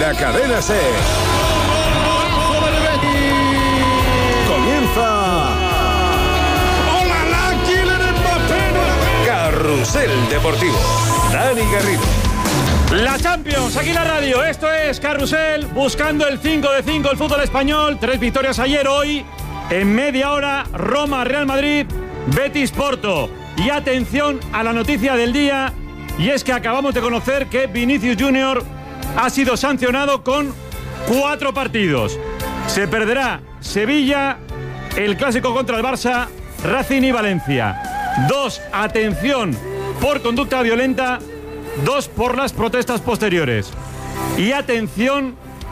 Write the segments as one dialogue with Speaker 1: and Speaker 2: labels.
Speaker 1: la cadena SER. Comienza Carrusel Deportivo. Dani Garrido.
Speaker 2: La Champions, aquí la radio, esto es Carrusel, buscando el 5 de 5 el fútbol español, 3 victorias ayer, hoy, en media hora, Roma, Real Madrid, Betis, Porto. Y atención a la noticia del día, y es que acabamos de conocer que Vinicius Junior ha sido sancionado con 4 partidos. Se perderá Sevilla, el clásico contra el Barça, Racing y Valencia. 2, atención, por conducta violenta, 2 por las protestas posteriores. Y atención,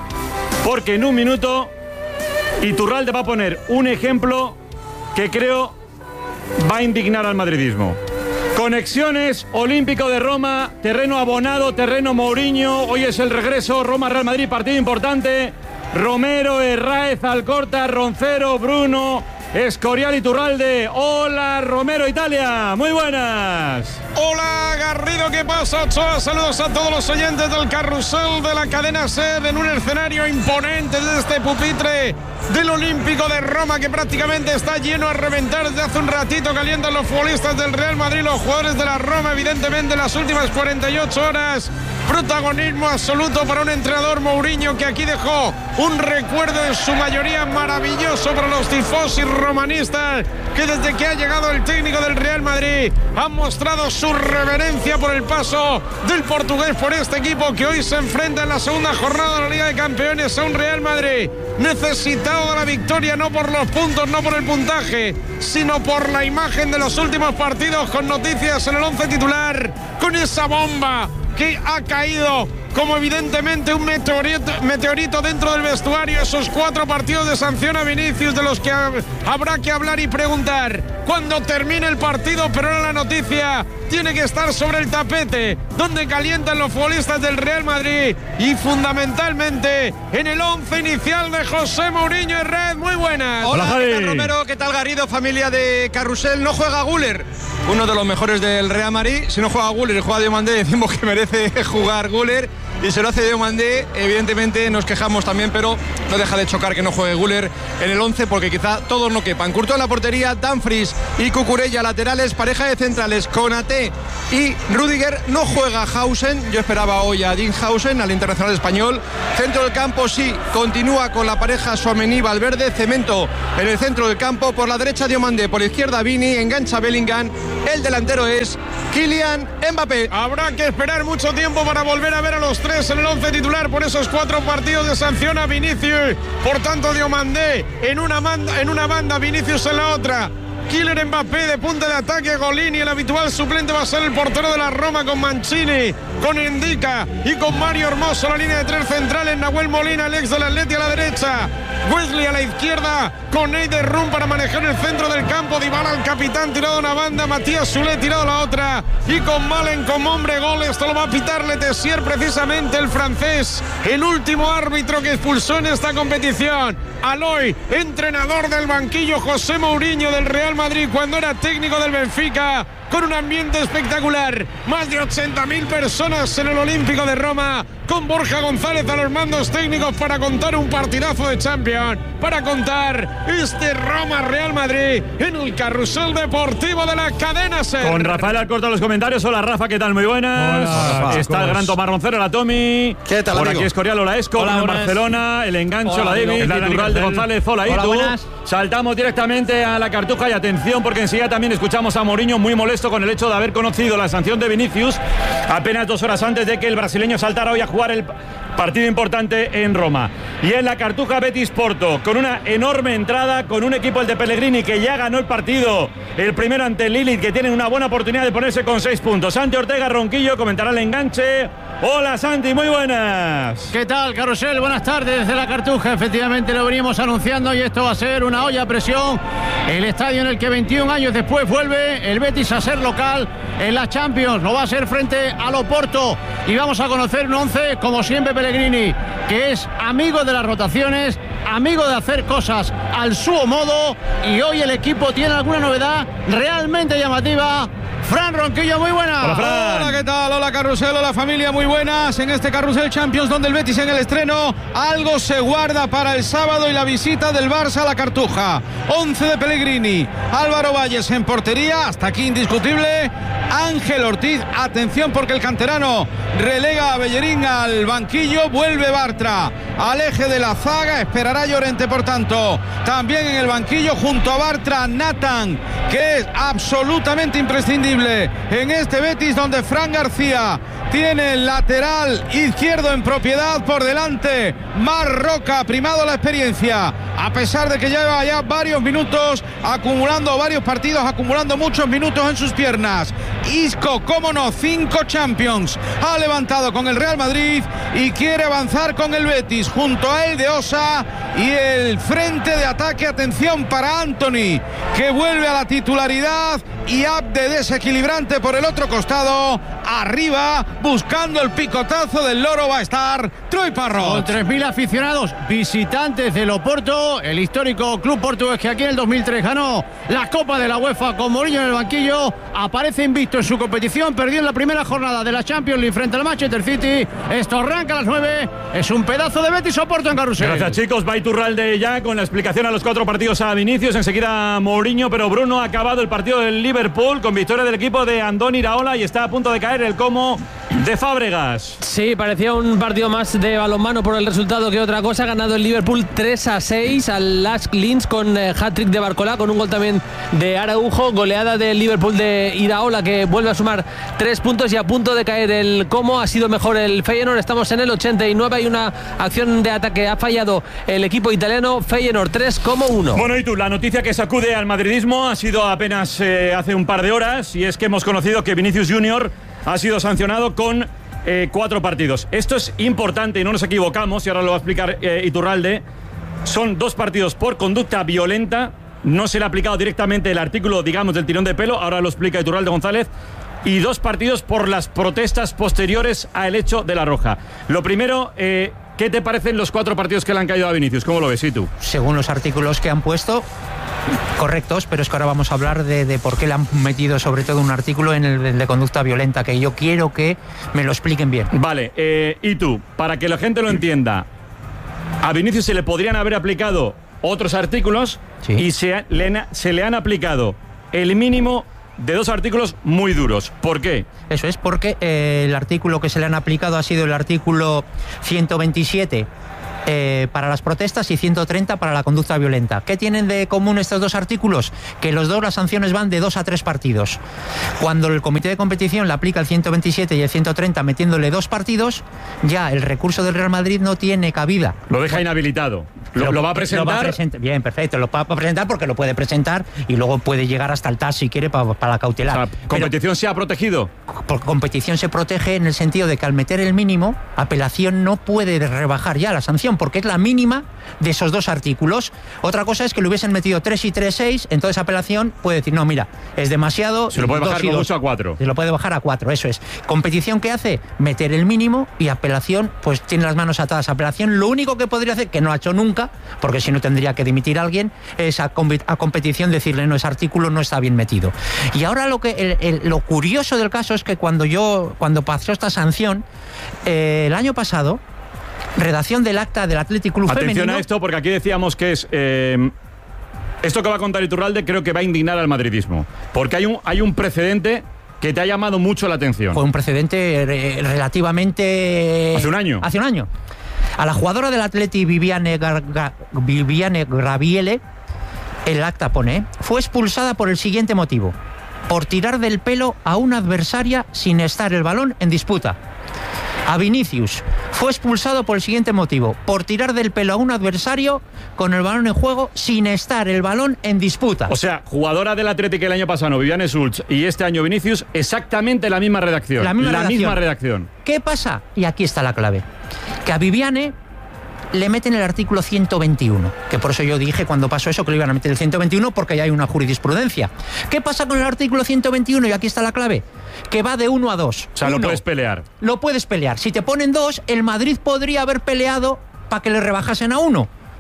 Speaker 2: porque en un minuto Iturralde va a poner un ejemplo que creo va a indignar al madridismo. Conexiones, Olímpico de Roma, terreno abonado, terreno Mourinho. Hoy es el regreso, Roma-Real Madrid, partido importante. Romero, Herráez, Alcorta, Roncero, Bruno, Escorial, Iturralde. Hola, Romero, Italia. Muy buenas.
Speaker 3: Hola, Garrido, ¿qué pasa, Ochoa? Saludos a todos los oyentes del Carrusel de la cadena SER en un escenario imponente desde este pupitre del Olímpico de Roma, que prácticamente está lleno a reventar desde hace un ratito. Calientan los futbolistas del Real Madrid, los jugadores de la Roma, evidentemente en las últimas 48 horas. Protagonismo absoluto para un entrenador, Mourinho, que aquí dejó un recuerdo en su mayoría maravilloso para los tifosi romanistas, que desde que ha llegado el técnico del Real Madrid han mostrado su reverencia por el paso del portugués por este equipo, que hoy se enfrenta en la segunda jornada de la Liga de Campeones a un Real Madrid necesitado de la victoria, no por los puntos, no por el puntaje, sino por la imagen de los últimos partidos, con noticias en el 11 titular, con esa bomba que ha caído como evidentemente un meteorito dentro del vestuario. Esos 4 partidos de sanción a Vinicius, de los que habrá que hablar y preguntar cuando termine el partido, pero ahora la noticia tiene que estar sobre el tapete, donde calientan los futbolistas del Real Madrid, y fundamentalmente en el 11 inicial de José Mourinho. Red, muy buenas.
Speaker 4: Hola, ¿qué tal, Romero? ¿Qué tal, Garrido? Familia de Carrusel. No juega Güler, uno de los mejores del Real Madrid. Si no juega Güler y juega Diomandé, decimos que merece jugar Güler, y se lo hace Diomandé. Evidentemente nos quejamos también, pero no deja de chocar que no juegue Güler en el 11, porque quizá todos no quepan. Courtois en la portería, Dumfries y Cucurella laterales, pareja de centrales Konaté y Rüdiger. No juega Hausen, yo esperaba hoy a Dean Hausen, al internacional español. Centro del campo sí, continúa con la pareja Tchouaméni-Valverde. Cemento en el centro del campo, por la derecha Diomandé, por la izquierda Vini, engancha Bellingham. El delantero es Kylian Mbappé.
Speaker 3: Habrá que esperar mucho tiempo para volver a ver a los 3 en el 11 titular por esos 4 partidos de sanción a Vinicius. Por tanto, Diomandé en una banda, Vinicius en la otra. Kylian Mbappé de punta de ataque, Golini, el habitual suplente va a ser el portero de la Roma, con Mancini, con Indica y con Mario Hermoso, la línea de 3 centrales, Nahuel Molina, el ex del Atleti, a la derecha, Wesley a la izquierda, con Eider Rum para manejar el centro del campo, Dybala el capitán tirado a una banda, Matías Soulé tirado a la otra, y con Malen como hombre gol. Esto lo va a pitar Le Tessier, precisamente el francés, el último árbitro que expulsó en esta competición. Aloy, entrenador del banquillo, José Mourinho del Real Madrid cuando era técnico del Benfica, con un ambiente espectacular. Más de 80.000 personas en el Olímpico de Roma, con Borja González a los mandos técnicos para contar un partidazo de Champions, para contar este Roma-Real Madrid en el Carrusel Deportivo de la cadena SER.
Speaker 2: Con Rafael Alcorta en los comentarios. Hola, Rafa, ¿qué tal? Muy buenas.
Speaker 5: Hola, Rafa,
Speaker 2: está el gran Tomás Roncero, la Tommy.
Speaker 5: ¿Qué tal,
Speaker 2: por
Speaker 5: amigo?
Speaker 2: aquí Escorial, hola Esco.
Speaker 5: Hola,
Speaker 2: en Barcelona, el engancho,
Speaker 5: hola,
Speaker 2: la David, Iturralde González, hola Itu.
Speaker 5: Buenas.
Speaker 2: Saltamos directamente a la Cartuja, y atención, porque enseguida también escuchamos a Mourinho muy molesto con el hecho de haber conocido la sanción de Vinicius apenas 2 horas antes de que el brasileño saltara hoy a jugar el partido importante en Roma. Y en la Cartuja, Betis Porto, con una enorme entrada, con un equipo, el de Pellegrini, que ya ganó el partido, el primero ante el Lilith, que tienen una buena oportunidad de ponerse con 6 puntos. Santi Ortega Ronquillo comentará el enganche. Hola Santi, muy buenas.
Speaker 6: ¿Qué tal, Carrusel? Buenas tardes desde la Cartuja. Efectivamente lo veníamos anunciando, y esto va a ser una olla a presión. El estadio en el que 21 años después vuelve el Betis a ser local en la Champions. Lo va a ser frente al Oporto, y vamos a conocer un 11, como siempre, Pellegrini, que es amigo de las rotaciones, amigo de hacer cosas al su modo, y hoy el equipo tiene alguna novedad realmente llamativa Fran Ronquillo, muy buenas.
Speaker 2: Hola, Fran.
Speaker 3: Hola, ¿qué tal? Hola, Carrusel, hola, familia, muy buenas. En este Carrusel Champions, donde el Betis en el estreno, algo se guarda para el sábado y la visita del Barça a la Cartuja. 11 de Pellegrini, Álvaro Valles en portería, hasta aquí indiscutible. Ángel Ortiz, atención porque el canterano relega a Bellerín al banquillo, vuelve Bartra al eje de la zaga, esperará Llorente por tanto también en el banquillo, junto a Bartra Nathan, que es absolutamente imprescindible en este Betis, donde Fran García tiene el lateral izquierdo en propiedad, por delante Marroca, primado la experiencia, a pesar de que lleva ya varios minutos acumulando varios partidos, acumulando muchos minutos en sus piernas. Isco, cómo no, 5 Champions ha levantado con el Real Madrid y quiere avanzar con el Betis, junto a él de Osa y el frente de ataque. Atención para Anthony, que vuelve a la titularidad, y Abde desequilibrante por el otro costado. Arriba, buscando el picotazo del loro, va a estar Troy Parrot.
Speaker 6: Con 3.000 aficionados visitantes del Oporto, el histórico club portugués que aquí en el 2003 ganó la Copa de la UEFA con Mourinho en el banquillo, aparece invicto en su competición, perdió en la primera jornada de la Champions League frente al Manchester City. Esto arranca a las 9, es un pedazo de Betis Oporto en Carrusel.
Speaker 2: Gracias, chicos. Va Iturralde ya con la explicación a los 4 partidos a Vinicius, enseguida Mourinho, pero Bruno ha acabado el partido del Liverpool con victoria del equipo de Andoni Iraola y está a punto de caer el Como de Fábregas.
Speaker 5: Sí, parecía un partido más de balonmano por el resultado que otra cosa. Ha ganado el Liverpool 3-6 al Lask Linz con hat-trick de Barcola, con un gol también de Araujo. Goleada del Liverpool de Iraola, que vuelve a sumar 3 puntos, y a punto de caer el Como. Ha sido mejor el Feyenoord. Estamos en el 89. Hay una acción de ataque. Ha fallado el equipo italiano. Feyenoord 3, Como 1.
Speaker 2: Bueno, y tú, la noticia que sacude al madridismo ha sido apenas hace un par de horas, y es que hemos conocido que Vinicius Junior ha sido sancionado con 4 partidos. Esto es importante y no nos equivocamos, y ahora lo va a explicar Iturralde. Son 2 partidos por conducta violenta. No se le ha aplicado directamente el artículo, digamos, del tirón de pelo. Ahora lo explica Iturralde González. Y 2 partidos por las protestas posteriores al hecho de la roja. Lo primero, ¿qué te parecen los 4 partidos que le han caído a Vinicius? ¿Cómo lo ves, y tú?
Speaker 7: Según los artículos que han puesto, correctos, pero es que ahora vamos a hablar de por qué le han metido sobre todo un artículo en el de conducta violenta, que yo quiero que me lo expliquen bien.
Speaker 2: Vale, y tú, para que la gente lo entienda, a Vinicius se le podrían haber aplicado otros artículos, sí, y se le han aplicado el mínimo de 2 artículos muy duros. ¿Por qué?
Speaker 7: Eso es porque el artículo que se le han aplicado ha sido el artículo 127 para las protestas y 130 para la conducta violenta. ¿Qué tienen de común estos 2 artículos? Que los 2, las sanciones van de 2 a 3 partidos. Cuando el comité de competición le aplica el 127 y el 130 metiéndole 2 partidos, ya el recurso del Real Madrid no tiene cabida.
Speaker 2: Lo deja inhabilitado. ¿Lo va a presentar?
Speaker 7: Bien, perfecto. Lo va a presentar porque lo puede presentar y luego puede llegar hasta el TAS si quiere para la cautelar.
Speaker 2: O sea, ¿competición se ha protegido?
Speaker 7: Por competición se protege en el sentido de que al meter el mínimo, apelación no puede rebajar ya la sanción, porque es la mínima de esos 2 artículos. Otra cosa es que le hubiesen metido 3 y 3, 6, entonces apelación puede decir, no, mira, es demasiado.
Speaker 2: Se lo puede bajar como mucho a 4.
Speaker 7: Se lo puede bajar a 4, eso es. Competición, ¿qué hace? Meter el mínimo, y apelación, pues tiene las manos atadas. Apelación lo único que podría hacer, que no ha hecho nunca, porque si no tendría que dimitir a alguien, es a competición decirle, no, ese artículo no está bien metido. Y ahora lo curioso del caso es que cuando pasó esta sanción, el año pasado, redacción del acta del Athletic Club Femenino.
Speaker 2: Atención a esto, porque aquí decíamos que es esto que va a contar Iturralde, creo que va a indignar al madridismo, porque hay un precedente que te ha llamado mucho la atención.
Speaker 7: Fue un precedente relativamente...
Speaker 2: ¿Hace un año?
Speaker 7: Hace un año. A la jugadora del Atleti, Viviane Graviele, el acta pone, fue expulsada por el siguiente motivo: por tirar del pelo a una adversaria sin estar el balón en disputa. A Vinicius fue expulsado por el siguiente motivo: por tirar del pelo a un adversario con el balón en juego sin estar el balón en disputa.
Speaker 2: O sea, jugadora del Atlético el año pasado, Viviane Sulch, y este año Vinicius, exactamente la misma redacción. La misma redacción.
Speaker 7: ¿Qué pasa? Y aquí está la clave. Que a Viviane le meten el artículo 121, que por eso yo dije cuando pasó eso que le iban a meter el 121, porque ya hay una jurisprudencia. ¿Qué pasa con el artículo 121? Y aquí está la clave, que va de 1 a 2.
Speaker 2: O sea, lo puedes pelear.
Speaker 7: Lo puedes pelear. Si te ponen 2, el Madrid podría haber peleado para que le rebajasen a 1.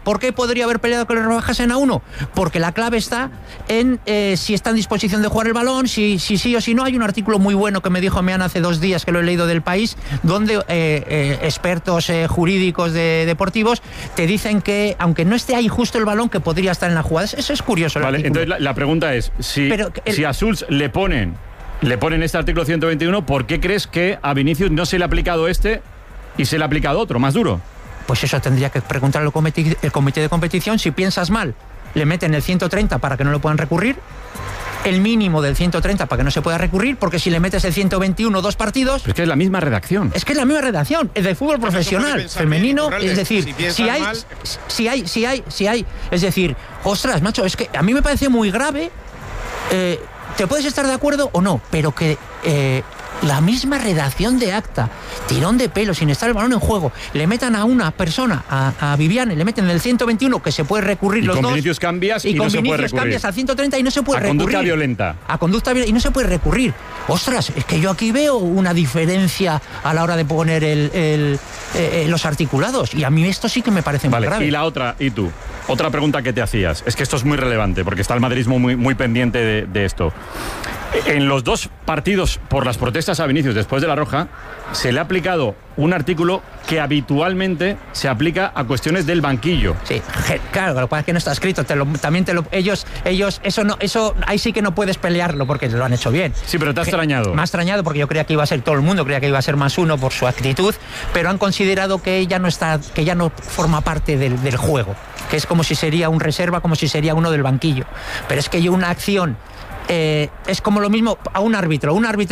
Speaker 7: ¿Por qué podría haber peleado que le rebajasen a 1? Porque la clave está en si está en disposición de jugar el balón, si sí o si no. Hay un artículo muy bueno que me dijo Meán hace 2 días, que lo he leído, del País, donde expertos jurídicos deportivos te dicen que, aunque no esté ahí justo el balón, que podría estar en la jugada. Eso es curioso.
Speaker 2: Vale, entonces la pregunta es, si a Schulz le ponen este artículo 121, ¿por qué crees que a Vinicius no se le ha aplicado este y se le ha aplicado otro, más duro?
Speaker 7: Pues eso tendría que preguntar el comité de competición. Si piensas mal, le meten el 130 para que no lo puedan recurrir, el mínimo del 130 para que no se pueda recurrir, porque si le metes el 121 2 partidos...
Speaker 2: Pero es que es la misma redacción.
Speaker 7: Es que es la misma redacción, es del fútbol profesional, femenino, es decir, si hay, es decir, ostras, macho, es que a mí me parece muy grave, te puedes estar de acuerdo o no, pero que... la misma redacción de acta, tirón de pelo, sin estar el balón en juego, le metan a una persona, a Viviane, le meten el 121, que se puede recurrir los dos. Y con
Speaker 2: Vinicius cambias y no se puede recurrir.
Speaker 7: Cambias al 130 y no se puede recurrir.
Speaker 2: A conducta violenta.
Speaker 7: A conducta violenta y no se puede recurrir. Ostras, es que yo aquí veo una diferencia a la hora de poner los articulados, y a mí esto sí que me parece muy grave.
Speaker 2: Y la otra, y tú, otra pregunta que te hacías, es que esto es muy relevante, porque está el madridismo muy pendiente de esto. En los 2 partidos por las protestas a Vinicius después de la roja, se le ha aplicado un artículo que habitualmente se aplica a cuestiones del banquillo.
Speaker 7: Sí, claro, lo que pasa es que no está escrito. Ellos, eso ahí sí que no puedes pelearlo, porque lo han hecho bien.
Speaker 2: Sí, pero te ha extrañado.
Speaker 7: Me ha extrañado porque yo creía que iba a ser todo el mundo, creía que iba a ser +1 por su actitud, pero han considerado que ya no forma parte del juego, que es como si sería un reserva, como si sería uno del banquillo. Pero es que una acción... es como lo mismo a un árbitro.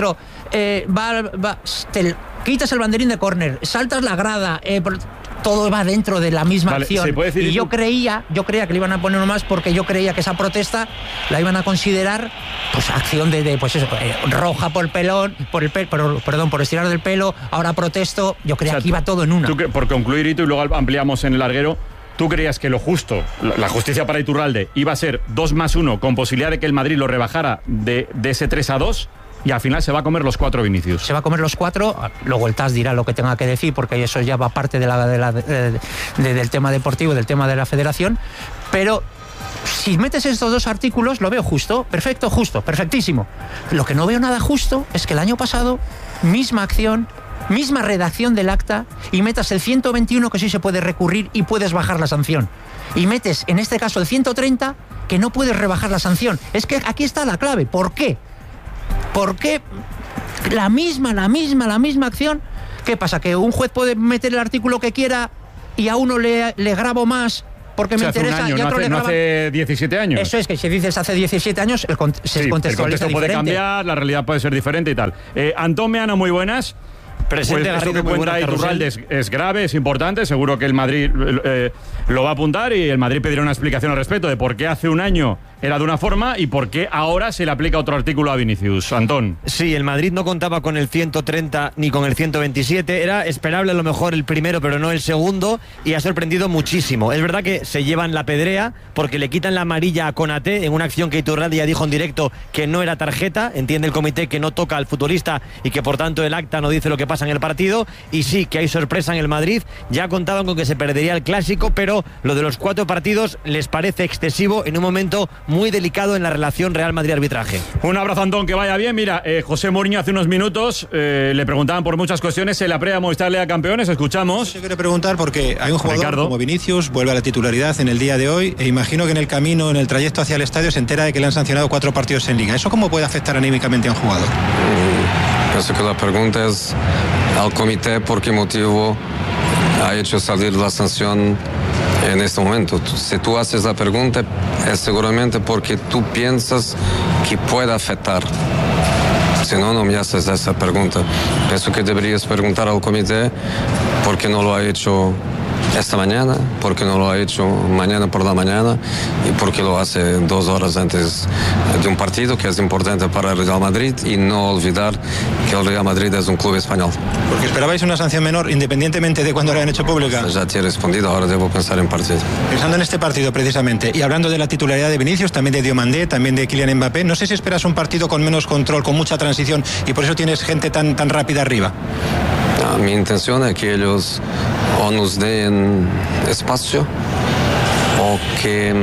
Speaker 7: Te quitas el banderín de córner, saltas la grada, todo va dentro de la misma acción. Y yo creía que le iban a poner uno más, porque yo creía que esa protesta la iban a considerar pues acción roja por por estirar del pelo, ahora protesto. Yo creía que iba todo en una.
Speaker 2: Por concluir, y luego ampliamos en el larguero, ¿tú creías que lo justo, la justicia para Iturralde, iba a ser 2+1 con posibilidad de que el Madrid lo rebajara de ese 3-2? Y al final se va a comer los 4 Vinicius.
Speaker 7: Se va a comer los 4, luego el TAS dirá lo que tenga que decir, porque eso ya va parte del tema deportivo, del tema de la federación. Pero si metes estos 2 artículos, lo veo justo, perfecto, justo, perfectísimo. Lo que no veo nada justo es que el año pasado, misma acción, misma redacción del acta, y metas el 121, que sí se puede recurrir y puedes bajar la sanción. Y metes, en este caso, el 130, que no puedes rebajar la sanción. Es que aquí está la clave. ¿Por qué? Porque la misma acción. ¿Qué pasa? ¿Que un juez puede meter el artículo que quiera y a uno le grabo más porque me interesa?
Speaker 2: Hace un año, no hace 17 años.
Speaker 7: Eso es, que si dices hace 17 años, el contexto
Speaker 2: puede cambiar, la realidad puede ser diferente y tal. Antón Meana, muy buenas.
Speaker 8: Presente,
Speaker 2: pues esto que cuenta Iturralde es grave, es importante. Seguro que el Madrid lo va a apuntar, y el Madrid pedirá una explicación al respecto de por qué hace un año era de una forma y por qué ahora se le aplica otro artículo a Vinicius. Antón.
Speaker 8: Sí, el Madrid no contaba con el 130 ni con el 127. Era esperable a lo mejor el primero, pero no el segundo, y ha sorprendido muchísimo. Es verdad que se llevan la pedrea porque le quitan la amarilla a Konaté en una acción que Iturralde ya dijo en directo que no era tarjeta. Entiende el comité que no toca al futbolista y que por tanto el acta no dice lo que pasa en el partido. Y sí, que hay sorpresa en el Madrid. Ya contaban con que se perdería el clásico, pero lo de los 4 partidos les parece excesivo en un momento muy delicado en la relación Real Madrid-arbitraje.
Speaker 2: Un abrazo, Antón, que vaya bien. Mira, José Mourinho hace unos minutos le preguntaban por muchas cuestiones. ¿Se la previa Movistar Liga Campeones? Escuchamos.
Speaker 9: Yo quiero preguntar porque hay un jugador como Vinicius, vuelve a la titularidad en el día de hoy, e imagino que en el camino, en el trayecto hacia el estadio, se entera de que le han sancionado 4 partidos en Liga. ¿Eso cómo puede afectar anímicamente a un jugador?
Speaker 10: Pienso que la pregunta es al comité por qué motivo ha hecho salir la sanción en este momento. Si tú haces la pregunta, es seguramente porque tú piensas que puede afectar. Si no, no me haces esa pregunta. Pienso que deberías preguntar al comité por qué no lo ha hecho esta mañana, por qué no lo ha hecho mañana por la mañana, y por qué lo hace 2 horas antes de un partido que es importante para el Real Madrid, y no olvidar que el Real Madrid es un club español.
Speaker 9: Porque esperabais una sanción menor independientemente de cuándo la han hecho pública.
Speaker 10: Ya te he respondido, ahora debo pensar en partido.
Speaker 9: Pensando en este partido precisamente, y hablando de la titularidad de Vinicius, también de Diomandé, también de Kylian Mbappé, no sé si esperas un partido con menos control, con mucha transición, y por eso tienes gente tan rápida arriba.
Speaker 10: Mi intención es que ellos o nos den espacio o que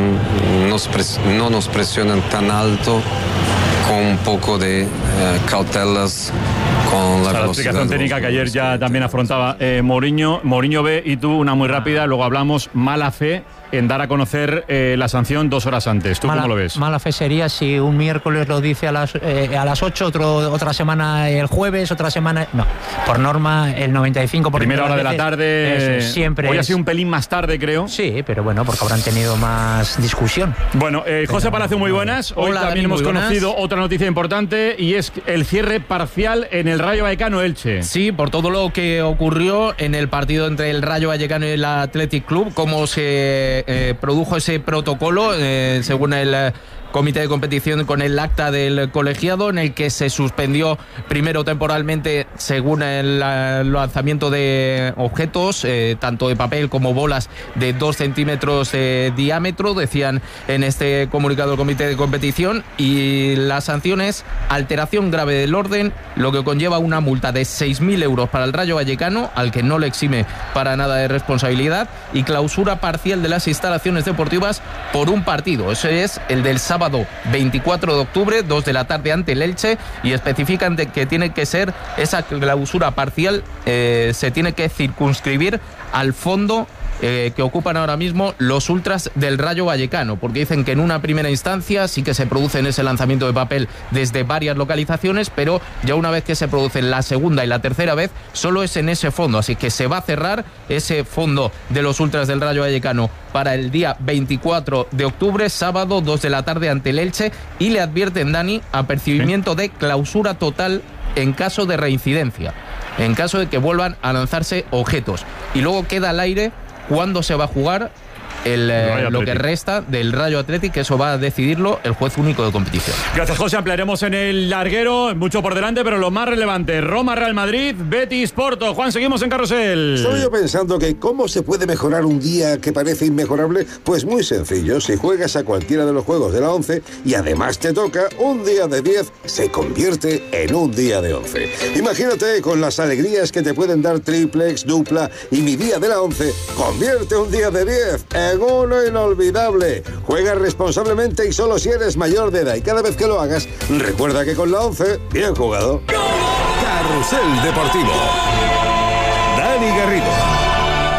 Speaker 10: no nos presionen tan alto, con un poco de cautelas con la velocidad.
Speaker 2: La explicación técnica que ayer ya también afrontaba Mourinho ve, y tú una muy rápida, luego hablamos, mala fe en dar a conocer la sanción 2 horas antes. ¿Tú cómo lo ves?
Speaker 7: Mala fe sería si un miércoles lo dice a las 8, otra semana el jueves, otra semana... No, por norma el 95%.
Speaker 2: Primera hora de la tarde.
Speaker 7: Eso, siempre
Speaker 2: hoy ha sido un pelín más tarde, creo.
Speaker 7: Sí, pero bueno, porque habrán tenido más discusión.
Speaker 2: Bueno, José Palacio, muy buenas. Hoy
Speaker 5: Hola,
Speaker 2: también
Speaker 5: Dani,
Speaker 2: hemos conocido otra noticia importante, y es el cierre parcial en el Rayo Vallecano-Elche.
Speaker 11: Sí, por todo lo que ocurrió en el partido entre el Rayo Vallecano y el Athletic Club, cómo se produjo ese protocolo según el comité de competición, con el acta del colegiado, en el que se suspendió primero temporalmente, según el lanzamiento de objetos, tanto de papel como bolas de 2 centímetros de diámetro, decían en este comunicado del comité de competición, y la sanción es alteración grave del orden, lo que conlleva una multa de 6.000 euros para el Rayo Vallecano, al que no le exime para nada de responsabilidad, y clausura parcial de las instalaciones deportivas por un partido. Ese es el del sábado 24 de octubre, 2 de la tarde, ante el Elche, y especifican que tiene que ser esa clausura parcial, se tiene que circunscribir al fondo que ocupan ahora mismo los ultras del Rayo Vallecano, porque dicen que en una primera instancia sí que se produce en ese lanzamiento de papel desde varias localizaciones, pero ya una vez que se produce la segunda y la tercera vez, solo es en ese fondo, así que se va a cerrar ese fondo de los ultras del Rayo Vallecano para el día 24 de octubre, sábado, 2 de la tarde, ante el Elche, y le advierten, Dani, apercibimiento de clausura total en caso de reincidencia, en caso de que vuelvan a lanzarse objetos. Y luego queda al aire cuándo se va a jugar lo que resta del Rayo Athletic, que eso va a decidirlo el juez único de competición.
Speaker 2: Gracias, José. Ampliaremos en el larguero, mucho por delante, pero lo más relevante: Roma, Real Madrid, Betis, Porto. Juan, seguimos en Carrusel.
Speaker 12: Estoy yo pensando que cómo se puede mejorar un día que parece inmejorable. Pues muy sencillo: si juegas a cualquiera de los juegos de la 11 y además te toca, un día de 10 se convierte en un día de 11. Imagínate con las alegrías que te pueden dar triplex, dupla y mi día de la 11. Convierte un día de 10 en uno inolvidable. Juega responsablemente y solo si eres mayor de edad, y cada vez que lo hagas, recuerda que con la 11, bien jugado.
Speaker 1: Carrusel Deportivo.